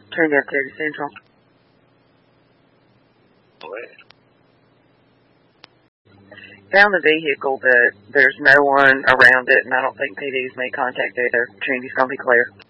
Trinity Activity Central. Found the vehicle, but there's no one around it, and I don't think PD's made contact either. Trinity's gonna be clear.